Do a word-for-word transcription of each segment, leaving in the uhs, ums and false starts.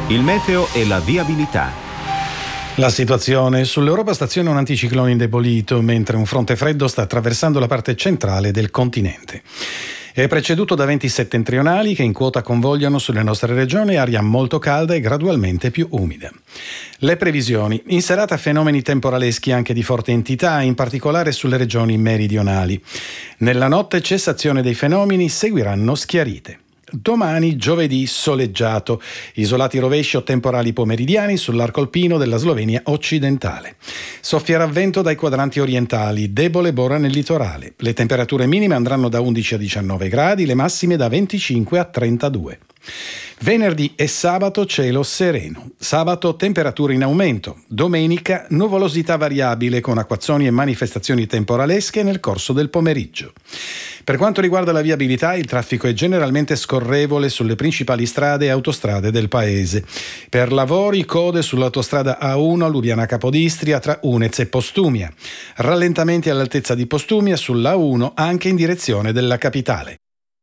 Il meteo e la viabilità. La situazione: sull'Europa staziona un anticiclone indebolito, mentre un fronte freddo sta attraversando la parte centrale del continente. È preceduto da venti settentrionali che in quota convogliano sulle nostre regioni aria molto calda e gradualmente più umida. Le previsioni: in serata fenomeni temporaleschi anche di forte entità, in particolare sulle regioni meridionali. Nella notte cessazione dei fenomeni, seguiranno schiarite. Domani, giovedì, soleggiato, isolati rovesci o temporali pomeridiani sull'arco alpino della Slovenia occidentale. Soffierà vento dai quadranti orientali, debole bora nel litorale. Le temperature minime andranno da undici a diciannove gradi, le massime da venticinque a trentadue. Venerdì e sabato cielo sereno, sabato temperature in aumento, domenica nuvolosità variabile con acquazzoni e manifestazioni temporalesche nel corso del pomeriggio. Per quanto riguarda la viabilità, il traffico è generalmente scorrevole sulle principali strade e autostrade del paese. Per lavori, code sull'autostrada A uno Lubiana Capodistria tra Unez e Postumia. Rallentamenti all'altezza di Postumia sull'A uno anche in direzione della capitale.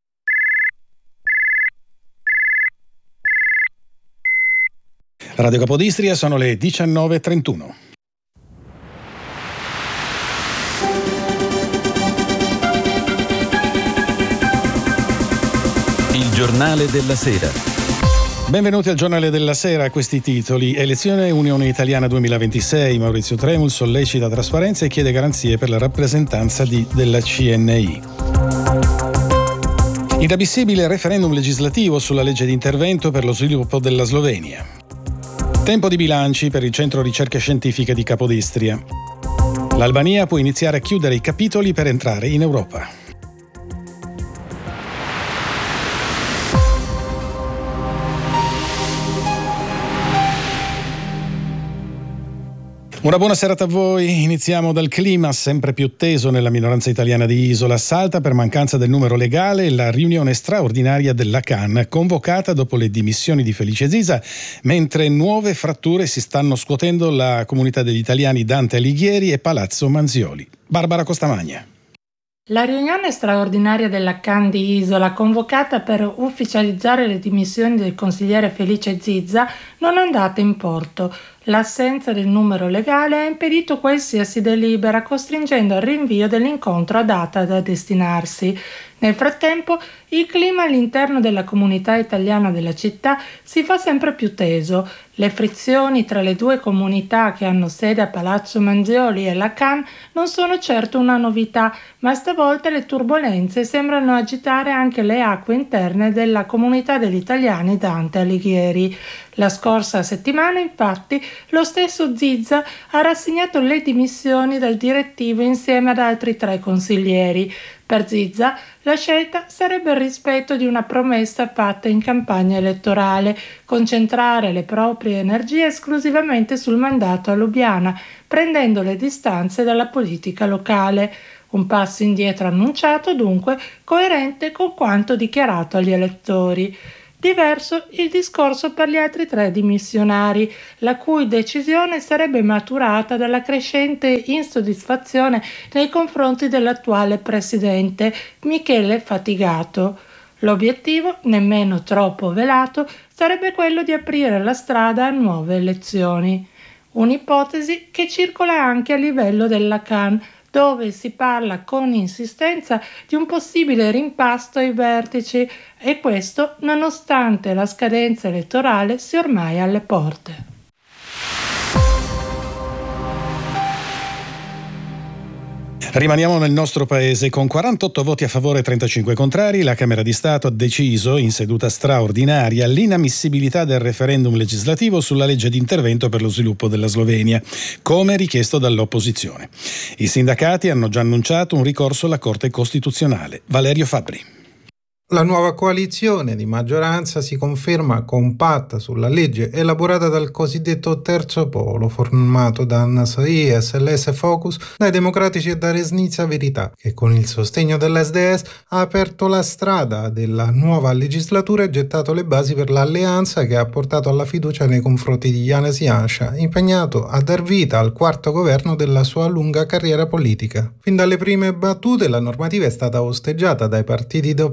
Radio Capodistria, sono le diciannove e trentuno. Il giornale della sera. Benvenuti al giornale della sera. Questi titoli: elezione Unione Italiana duemilaventisei, Maurizio Tremul sollecita trasparenza e chiede garanzie per la rappresentanza di, della C N I. Inammissibile referendum legislativo sulla legge di intervento per lo sviluppo della Slovenia. Tempo di bilanci per il Centro Ricerche Scientifiche di Capodistria. L'Albania può iniziare a chiudere i capitoli per entrare in Europa. Una buona serata a voi. Iniziamo dal clima sempre più teso nella minoranza italiana di Isola. Salta per mancanza del numero legale la riunione straordinaria della C A N, convocata dopo le dimissioni di Felice Zisa, mentre nuove fratture si stanno scuotendo la comunità degli italiani Dante Alighieri e Palazzo Manzioli. Barbara Costamagna. La riunione straordinaria della C A N di Isola, convocata per ufficializzare le dimissioni del consigliere Felice Zizza, non è andata in porto. L'assenza del numero legale ha impedito qualsiasi delibera, costringendo al rinvio dell'incontro a data da destinarsi. Nel frattempo, il clima all'interno della comunità italiana della città si fa sempre più teso. Le frizioni tra le due comunità che hanno sede a Palazzo Manzioli e la C A N non sono certo una novità, ma stavolta le turbolenze sembrano agitare anche le acque interne della comunità degli italiani Dante Alighieri. La scorsa settimana, infatti, lo stesso Zizza ha rassegnato le dimissioni dal direttivo insieme ad altri tre consiglieri. Per Zizza la scelta sarebbe il rispetto di una promessa fatta in campagna elettorale: concentrare le proprie energie esclusivamente sul mandato a Lubiana, prendendo le distanze dalla politica locale. Un passo indietro annunciato, dunque, coerente con quanto dichiarato agli elettori. Diverso il discorso per gli altri tre dimissionari, la cui decisione sarebbe maturata dalla crescente insoddisfazione nei confronti dell'attuale presidente, Michele Fatigato. L'obiettivo, nemmeno troppo velato, sarebbe quello di aprire la strada a nuove elezioni. Un'ipotesi che circola anche a livello della C A N, dove si parla con insistenza di un possibile rimpasto ai vertici, e questo nonostante la scadenza elettorale sia ormai alle porte. Rimaniamo nel nostro paese. Con quarantotto voti a favore e trentacinque contrari, la Camera di Stato ha deciso, in seduta straordinaria, l'inammissibilità del referendum legislativo sulla legge di intervento per lo sviluppo della Slovenia, come richiesto dall'opposizione. I sindacati hanno già annunciato un ricorso alla Corte Costituzionale. Valerio Fabbri. La nuova coalizione di maggioranza si conferma compatta sulla legge elaborata dal cosiddetto Terzo Polo, formato da Nasai, S L S Focus, dai Democratici e da Resnica Verità, che con il sostegno dell'S D S ha aperto la strada della nuova legislatura e gettato le basi per l'alleanza che ha portato alla fiducia nei confronti di Janez Janša, impegnato a dar vita al quarto governo della sua lunga carriera politica. Fin dalle prime battute la normativa è stata osteggiata dai partiti d'opposizione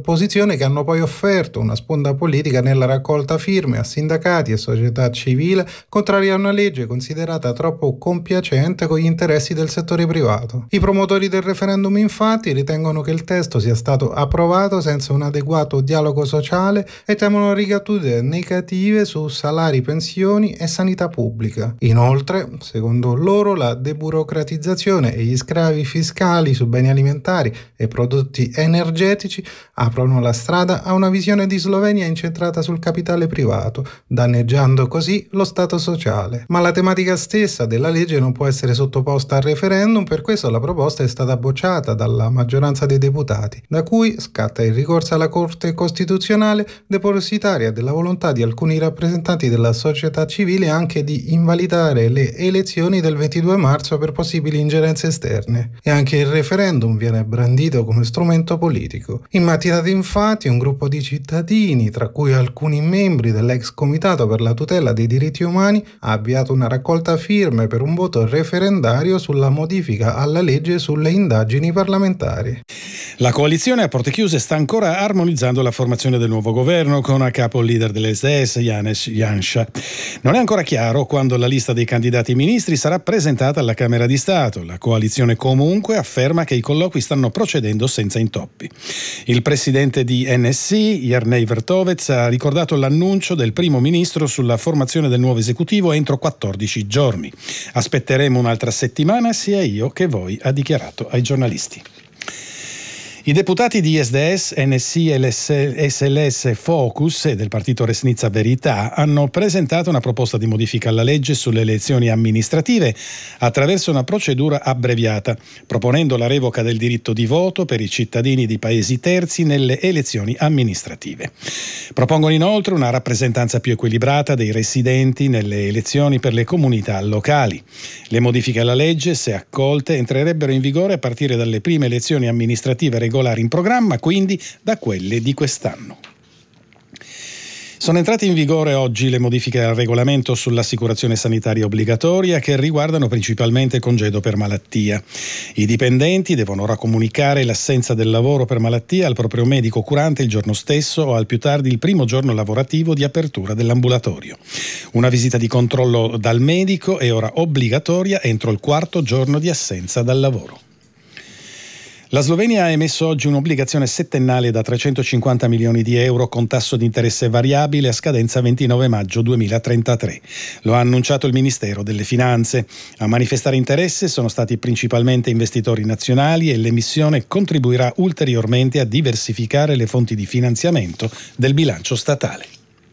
coalizione che hanno poi offerto una sponda politica nella raccolta firme a sindacati e società civile contrari a una legge considerata troppo compiacente con gli interessi del settore privato. I promotori del referendum infatti ritengono che il testo sia stato approvato senza un adeguato dialogo sociale e temono ricadute negative su salari, pensioni e sanità pubblica. Inoltre, secondo loro, la deburocratizzazione e gli sgravi fiscali su beni alimentari e prodotti energetici aprono la strada a una visione di Slovenia incentrata sul capitale privato, danneggiando così lo Stato sociale. Ma la tematica stessa della legge non può essere sottoposta al referendum, per questo la proposta è stata bocciata dalla maggioranza dei deputati, da cui scatta il ricorso alla Corte Costituzionale, depositaria della volontà di alcuni rappresentanti della società civile anche di invalidare le elezioni del ventidue marzo per possibili ingerenze esterne. E anche il referendum viene brandito come strumento politico. In mattinata infatti un gruppo di cittadini, tra cui alcuni membri dell'ex comitato per la tutela dei diritti umani, ha avviato una raccolta firme per un voto referendario sulla modifica alla legge sulle indagini parlamentari. La coalizione a porte chiuse sta ancora armonizzando la formazione del nuovo governo con a capo il leader dell'S D S, Janez Janša. Non è ancora chiaro quando la lista dei candidati ministri sarà presentata alla Camera di Stato. La coalizione comunque afferma che i colloqui stanno procedendo senza intoppi. Il presidente di N S C, Jernej Vrtovec, ha ricordato l'annuncio del primo ministro sulla formazione del nuovo esecutivo entro quattordici giorni. Aspetteremo un'altra settimana, sia io che voi, ha dichiarato ai giornalisti. I deputati di S D S, N S C e S L S Focus e del partito Resnica Verità hanno presentato una proposta di modifica alla legge sulle elezioni amministrative attraverso una procedura abbreviata, proponendo la revoca del diritto di voto per i cittadini di paesi terzi nelle elezioni amministrative. Propongono inoltre una rappresentanza più equilibrata dei residenti nelle elezioni per le comunità locali. Le modifiche alla legge, se accolte, entrerebbero in vigore a partire dalle prime elezioni amministrative regolari in programma, quindi da quelle di quest'anno. Sono entrate in vigore oggi le modifiche al regolamento sull'assicurazione sanitaria obbligatoria che riguardano principalmente il congedo per malattia. I dipendenti devono ora comunicare l'assenza del lavoro per malattia al proprio medico curante il giorno stesso o al più tardi il primo giorno lavorativo di apertura dell'ambulatorio. Una visita di controllo dal medico è ora obbligatoria entro il quarto giorno di assenza dal lavoro. La Slovenia ha emesso oggi un'obbligazione settennale da trecentocinquanta milioni di euro con tasso di interesse variabile a scadenza ventinove maggio duemilatrentatré. Lo ha annunciato il Ministero delle Finanze. A manifestare interesse sono stati principalmente investitori nazionali e l'emissione contribuirà ulteriormente a diversificare le fonti di finanziamento del bilancio statale.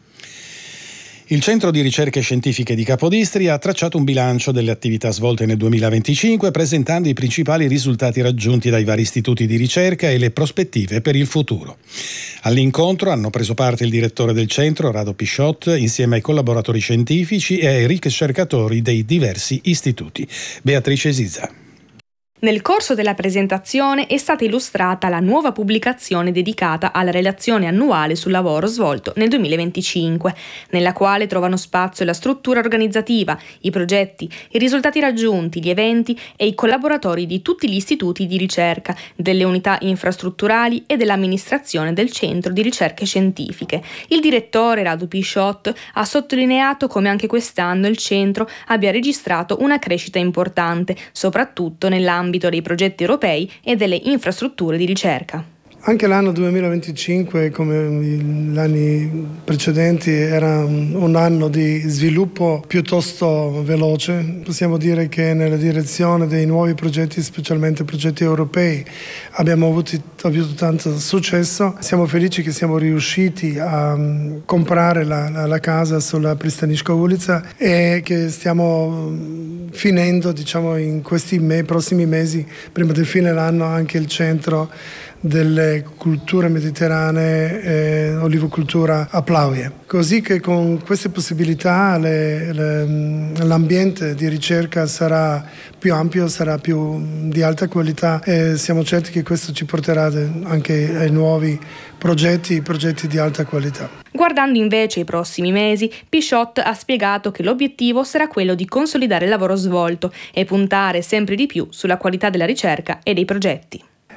Il Centro di Ricerche Scientifiche di Capodistria ha tracciato un bilancio delle attività svolte nel duemilaventicinque, presentando i principali risultati raggiunti dai vari istituti di ricerca e le prospettive per il futuro. All'incontro hanno preso parte il direttore del centro, Rado Pichot, insieme ai collaboratori scientifici e ai ricercatori dei diversi istituti. Beatrice Ziza. Nel corso della presentazione è stata illustrata la nuova pubblicazione dedicata alla relazione annuale sul lavoro svolto nel duemilaventicinque, nella quale trovano spazio la struttura organizzativa, i progetti, i risultati raggiunti, gli eventi e i collaboratori di tutti gli istituti di ricerca, delle unità infrastrutturali e dell'amministrazione del Centro di Ricerche Scientifiche. Il direttore Radu Pichot ha sottolineato come anche quest'anno il centro abbia registrato una crescita importante, soprattutto nell'ambito dei progetti europei e delle infrastrutture di ricerca. Anche l'anno duemilaventicinque, come gli anni precedenti, era un anno di sviluppo piuttosto veloce. Possiamo dire che nella direzione dei nuovi progetti, specialmente progetti europei, abbiamo avuto, avuto tanto successo. Siamo felici che siamo riusciti a comprare la, la, la casa sulla Pristaniška ulica e che stiamo finendo, diciamo, in questi me, prossimi mesi, prima del fine dell'anno, anche il centro delle culture mediterranee e olivocultura a Plavie. Così che con queste possibilità le, le, l'ambiente di ricerca sarà più ampio, sarà più di alta qualità e siamo certi che questo ci porterà anche ai nuovi progetti, progetti di alta qualità. Guardando invece i prossimi mesi, Pichot ha spiegato che l'obiettivo sarà quello di consolidare il lavoro svolto e puntare sempre di più sulla qualità della ricerca e dei progetti.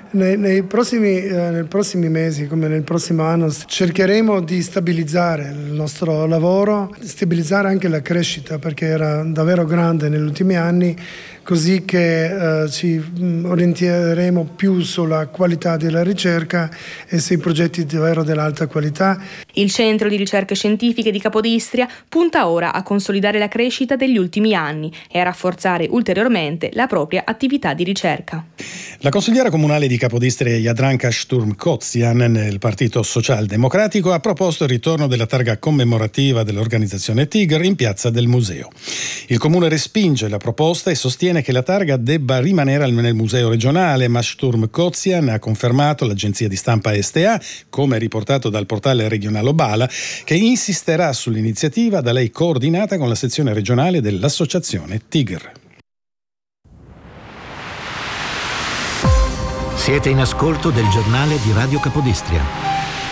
Nei, nei, prossimi, eh, nei prossimi mesi, come nel prossimo anno, cercheremo di stabilizzare il nostro lavoro, stabilizzare anche la crescita, perché era davvero grande negli ultimi anni, così che eh, ci orienteremo più sulla qualità della ricerca e sui progetti davvero dell'alta qualità. Il Centro di Ricerche Scientifiche di Capodistria punta ora a consolidare la crescita degli ultimi anni e a rafforzare ulteriormente la propria attività di ricerca. La consigliera comunale di Capodistria Jadranka Sturm-Kozian nel Partito Socialdemocratico ha proposto il ritorno della targa commemorativa dell'organizzazione Tigr in piazza del museo. Il comune respinge la proposta e sostiene che la targa debba rimanere nel museo regionale, ma Sturm-Kozian ha confermato all'agenzia di stampa S T A, come riportato dal portale regionale Obala, che insisterà sull'iniziativa da lei coordinata con la sezione regionale dell'associazione Tigr. Siete in ascolto del giornale di Radio Capodistria.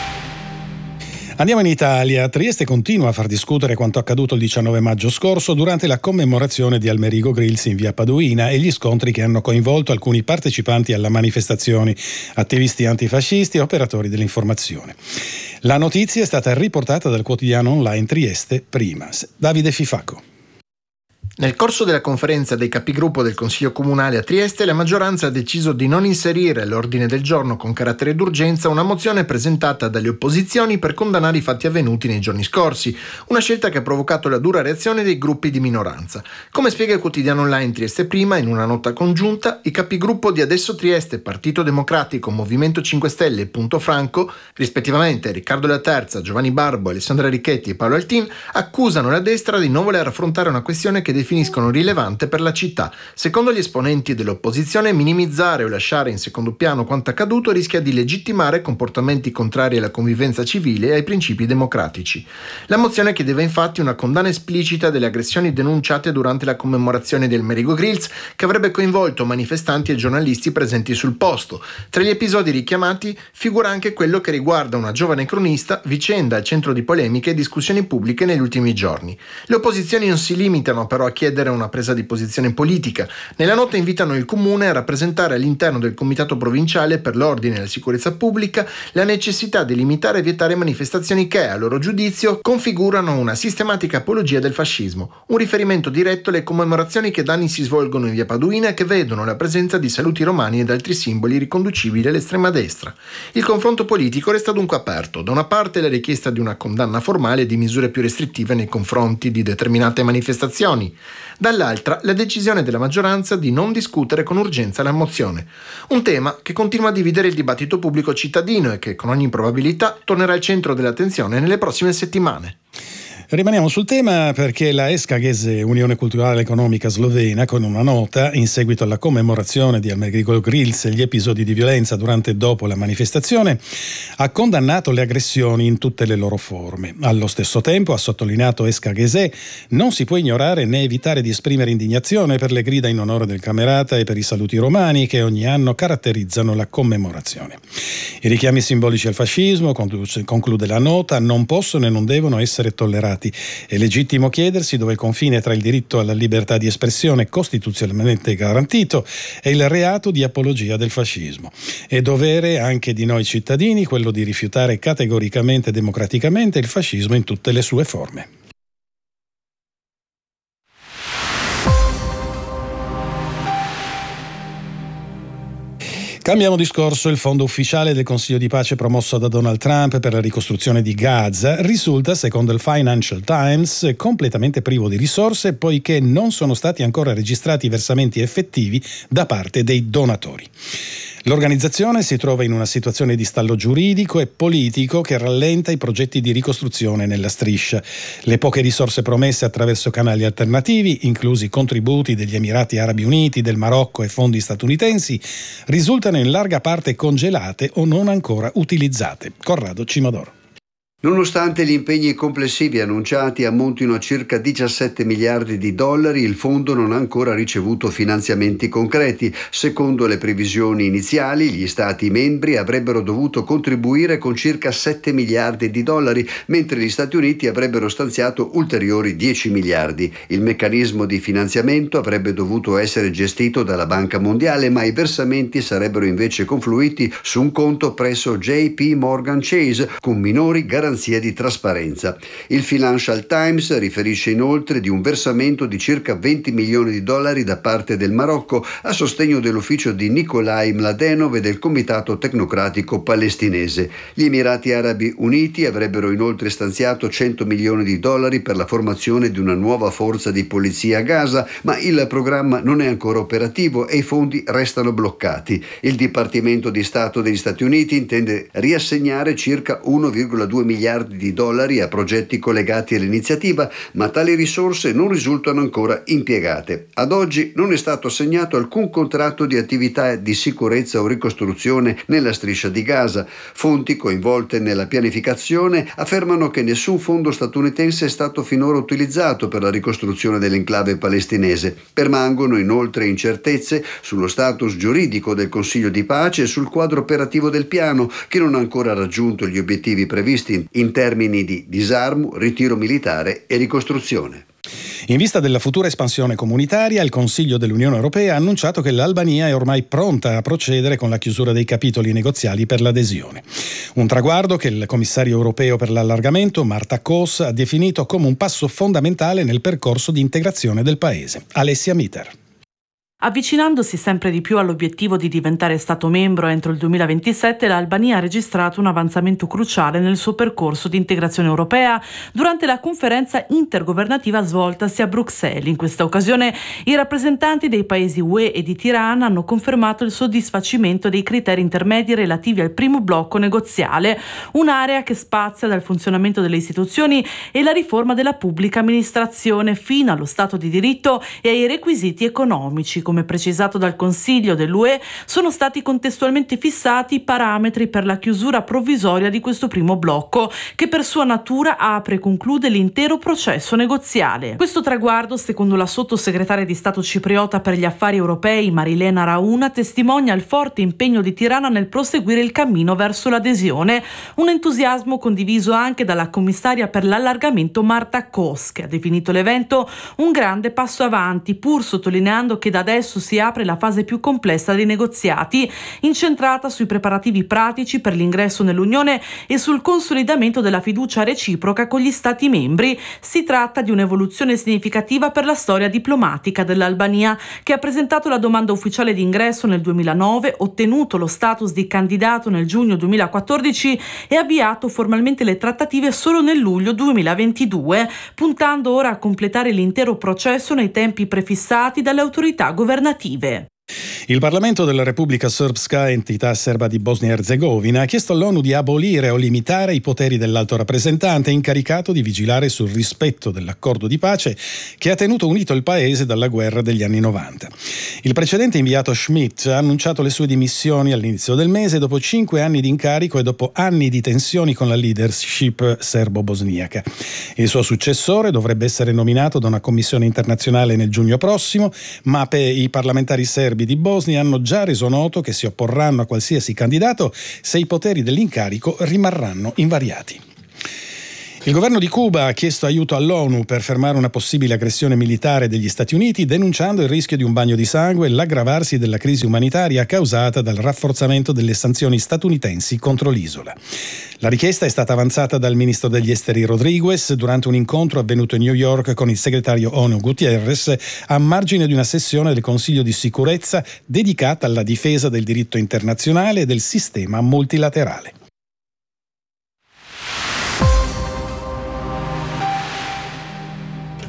Andiamo in Italia. Trieste continua a far discutere quanto accaduto il diciannove maggio scorso durante la commemorazione di Almerigo Grills in via Paduina e gli scontri che hanno coinvolto alcuni partecipanti alla manifestazione, attivisti antifascisti e operatori dell'informazione. La notizia è stata riportata dal quotidiano online Trieste Prima. Davide Fifacco. Nel corso della conferenza dei capigruppo del Consiglio Comunale a Trieste, la maggioranza ha deciso di non inserire all'ordine del giorno con carattere d'urgenza una mozione presentata dalle opposizioni per condannare i fatti avvenuti nei giorni scorsi, una scelta che ha provocato la dura reazione dei gruppi di minoranza. Come spiega il quotidiano online Trieste Prima, in una nota congiunta, i capigruppo di Adesso Trieste, Partito Democratico, Movimento cinque Stelle e Punto Franco, rispettivamente Riccardo La Terza, Giovanni Barbo, Alessandra Richetti e Paolo Altin, accusano la destra di non voler affrontare una questione che definiscono rilevante per la città. Secondo gli esponenti dell'opposizione, minimizzare o lasciare in secondo piano quanto accaduto rischia di legittimare comportamenti contrari alla convivenza civile e ai principi democratici. La mozione chiedeva infatti una condanna esplicita delle aggressioni denunciate durante la commemorazione del Almerigo Grills, che avrebbe coinvolto manifestanti e giornalisti presenti sul posto. Tra gli episodi richiamati figura anche quello che riguarda una giovane cronista, vicenda al centro di polemiche e discussioni pubbliche negli ultimi giorni. Le opposizioni non si limitano però a chiedere una presa di posizione politica. Nella nota invitano il Comune a rappresentare all'interno del Comitato Provinciale per l'Ordine e la Sicurezza Pubblica la necessità di limitare e vietare manifestazioni che, a loro giudizio, configurano una sistematica apologia del fascismo, un riferimento diretto alle commemorazioni che da anni si svolgono in via Paduina e che vedono la presenza di saluti romani ed altri simboli riconducibili all'estrema destra. Il confronto politico resta dunque aperto. Da una parte la richiesta di una condanna formale e di misure più restrittive nei confronti di determinate manifestazioni, dall'altra la decisione della maggioranza di non discutere con urgenza la mozione. Un tema che continua a dividere il dibattito pubblico cittadino e che con ogni probabilità tornerà al centro dell'attenzione nelle prossime settimane. Rimaniamo sul tema perché la Eskagese Unione Culturale Economica Slovena, con una nota in seguito alla commemorazione di Almerigo Grills e gli episodi di violenza durante e dopo la manifestazione, ha condannato le aggressioni in tutte le loro forme. Allo stesso tempo, ha sottolineato Eskagese, non si può ignorare né evitare di esprimere indignazione per le grida in onore del Camerata e per i saluti romani che ogni anno caratterizzano la commemorazione. I richiami simbolici al fascismo, conclude la nota, non possono e non devono essere tollerati. È legittimo chiedersi dove il confine tra il diritto alla libertà di espressione costituzionalmente garantito e il reato di apologia del fascismo. È dovere anche di noi cittadini quello di rifiutare categoricamente e democraticamente il fascismo in tutte le sue forme. Cambiamo discorso. Il fondo ufficiale del Consiglio di pace promosso da Donald Trump per la ricostruzione di Gaza risulta, secondo il Financial Times, completamente privo di risorse poiché non sono stati ancora registrati versamenti effettivi da parte dei donatori. L'organizzazione si trova in una situazione di stallo giuridico e politico che rallenta i progetti di ricostruzione nella striscia. Le poche risorse promesse attraverso canali alternativi, inclusi contributi degli Emirati Arabi Uniti, del Marocco e fondi statunitensi, risultano in larga parte congelate o non ancora utilizzate. Corrado Cimodoro. Nonostante gli impegni complessivi annunciati ammontino a circa diciassette miliardi di dollari, il fondo non ha ancora ricevuto finanziamenti concreti. Secondo le previsioni iniziali, gli Stati membri avrebbero dovuto contribuire con circa sette miliardi di dollari, mentre gli Stati Uniti avrebbero stanziato ulteriori dieci miliardi. Il meccanismo di finanziamento avrebbe dovuto essere gestito dalla Banca Mondiale, ma i versamenti sarebbero invece confluiti su un conto presso J P Morgan Chase, con minori garanzie di trasparenza. Il Financial Times riferisce inoltre di un versamento di circa venti milioni di dollari da parte del Marocco a sostegno dell'ufficio di Nikolai Mladenov e del Comitato Tecnocratico Palestinese. Gli Emirati Arabi Uniti avrebbero inoltre stanziato cento milioni di dollari per la formazione di una nuova forza di polizia a Gaza, ma il programma non è ancora operativo e i fondi restano bloccati. Il Dipartimento di Stato degli Stati Uniti intende riassegnare circa uno virgola due miliardi di dollari a progetti collegati all'iniziativa, ma tali risorse non risultano ancora impiegate. Ad oggi non è stato assegnato alcun contratto di attività di sicurezza o ricostruzione nella striscia di Gaza. Fonti coinvolte nella pianificazione affermano che nessun fondo statunitense è stato finora utilizzato per la ricostruzione dell'enclave palestinese. Permangono inoltre incertezze sullo status giuridico del Consiglio di pace e sul quadro operativo del piano, che non ha ancora raggiunto gli obiettivi previsti in termini di disarmo, ritiro militare e ricostruzione. In vista della futura espansione comunitaria, il Consiglio dell'Unione Europea ha annunciato che l'Albania è ormai pronta a procedere con la chiusura dei capitoli negoziali per l'adesione. Un traguardo che il commissario europeo per l'allargamento, Marta Koos, ha definito come un passo fondamentale nel percorso di integrazione del paese. Alessia Miter. Avvicinandosi sempre di più all'obiettivo di diventare Stato membro entro il duemilaventisette, l'Albania ha registrato un avanzamento cruciale nel suo percorso di integrazione europea durante la conferenza intergovernativa svoltasi a Bruxelles. In questa occasione i rappresentanti dei paesi U E e di Tirana hanno confermato il soddisfacimento dei criteri intermedi relativi al primo blocco negoziale, un'area che spazia dal funzionamento delle istituzioni e la riforma della pubblica amministrazione fino allo Stato di diritto e ai requisiti economici. Come precisato dal Consiglio dell'U E, sono stati contestualmente fissati i parametri per la chiusura provvisoria di questo primo blocco, che per sua natura apre e conclude l'intero processo negoziale. Questo traguardo, secondo la sottosegretaria di Stato cipriota per gli affari europei Marilena Rauna, testimonia il forte impegno di Tirana nel proseguire il cammino verso l'adesione, un entusiasmo condiviso anche dalla commissaria per l'allargamento Marta Koos, che ha definito l'evento un grande passo avanti, pur sottolineando che da adesso si apre la fase più complessa dei negoziati, incentrata sui preparativi pratici per l'ingresso nell'Unione e sul consolidamento della fiducia reciproca con gli Stati membri. Si tratta di un'evoluzione significativa per la storia diplomatica dell'Albania, che ha presentato la domanda ufficiale di ingresso nel duemilanove, ottenuto lo status di candidato nel giugno duemilaquattordici e avviato formalmente le trattative solo nel luglio duemilaventidue, puntando ora a completare l'intero processo nei tempi prefissati dalle autorità governative. Il Parlamento della Repubblica Srpska, entità serba di Bosnia e Erzegovina, ha chiesto all'ONU di abolire o limitare i poteri dell'alto rappresentante incaricato di vigilare sul rispetto dell'accordo di pace che ha tenuto unito il paese dalla guerra degli anni novanta. Il precedente inviato Schmidt ha annunciato le sue dimissioni all'inizio del mese dopo cinque anni di incarico e dopo anni di tensioni con la leadership serbo-bosniaca. Il suo successore dovrebbe essere nominato da una commissione internazionale nel giugno prossimo, ma per i parlamentari serbi di Bosnia hanno già reso noto che si opporranno a qualsiasi candidato se i poteri dell'incarico rimarranno invariati. Il governo di Cuba ha chiesto aiuto all'ONU per fermare una possibile aggressione militare degli Stati Uniti, denunciando il rischio di un bagno di sangue e l'aggravarsi della crisi umanitaria causata dal rafforzamento delle sanzioni statunitensi contro l'isola. La richiesta è stata avanzata dal ministro degli esteri Rodriguez durante un incontro avvenuto a New York con il segretario ONU Gutierrez a margine di una sessione del Consiglio di sicurezza dedicata alla difesa del diritto internazionale e del sistema multilaterale.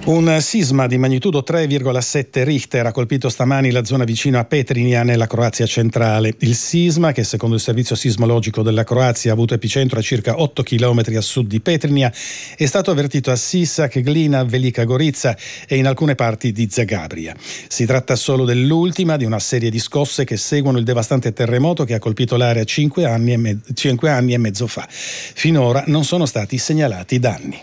Un sisma di magnitudo tre virgola sette Richter ha colpito stamani la zona vicino a Petrinja nella Croazia centrale. Il sisma, che secondo il servizio sismologico della Croazia ha avuto epicentro a circa otto chilometri a sud di Petrinja, è stato avvertito a Sisak, Glina, Velika Gorica e in alcune parti di Zagabria. Si tratta solo dell'ultima di una serie di scosse che seguono il devastante terremoto che ha colpito l'area cinque anni e, me- cinque anni e mezzo fa. Finora non sono stati segnalati danni.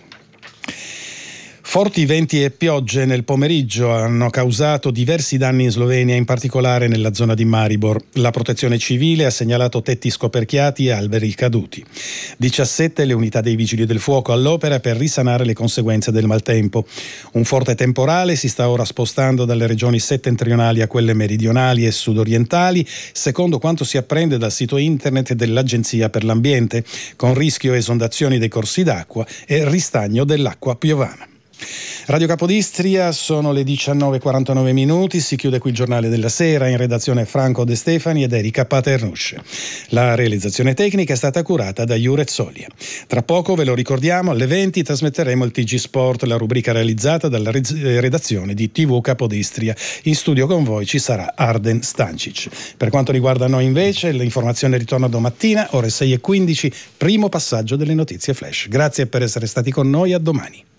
Forti venti e piogge nel pomeriggio hanno causato diversi danni in Slovenia, in particolare nella zona di Maribor. La protezione civile ha segnalato tetti scoperchiati e alberi caduti. diciassette le unità dei vigili del fuoco all'opera per risanare le conseguenze del maltempo. Un forte temporale si sta ora spostando dalle regioni settentrionali a quelle meridionali e sudorientali, secondo quanto si apprende dal sito internet dell'Agenzia per l'Ambiente, con rischio esondazioni dei corsi d'acqua e ristagno dell'acqua piovana. Radio Capodistria, sono le diciannove e quarantanove minuti, si chiude qui il giornale della sera, in redazione Franco De Stefani ed Erika Paternusce. La realizzazione tecnica è stata curata da Jure Zolia. Tra poco, ve lo ricordiamo, alle venti trasmetteremo il T G Sport, la rubrica realizzata dalla redazione di T V Capodistria. In studio con voi ci sarà Arden Stancic. Per quanto riguarda noi invece, l'informazione ritorna domattina, ore sei e quindici, primo passaggio delle notizie flash. Grazie per essere stati con noi, a domani.